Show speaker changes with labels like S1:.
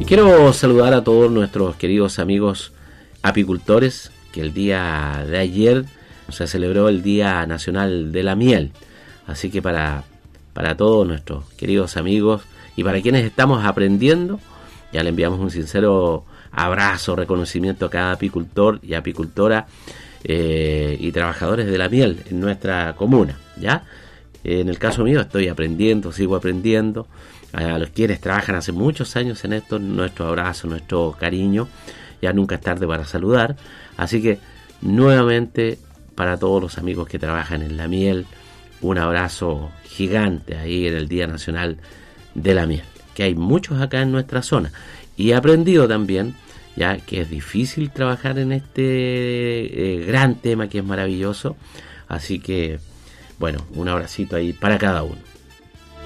S1: Quiero saludar a todos nuestros queridos amigos apicultores, que el día de ayer se celebró el Día Nacional de la Miel. Así que para todos nuestros queridos amigos y para quienes estamos aprendiendo, ya le enviamos un sincero abrazo, reconocimiento a cada apicultor y apicultora y trabajadores de la miel en nuestra comuna, ¿ya? En el caso mío estoy aprendiendo, sigo aprendiendo. A los quienes trabajan hace muchos años en esto, nuestro abrazo, nuestro cariño. Ya nunca es tarde para saludar. Así que nuevamente para todos los amigos que trabajan en la miel, un abrazo gigante ahí en el Día Nacional de la Miel, que hay muchos acá en nuestra zona. Y he aprendido también ya que es difícil trabajar en este gran tema que es maravilloso. Así que, bueno, un abracito ahí para cada uno.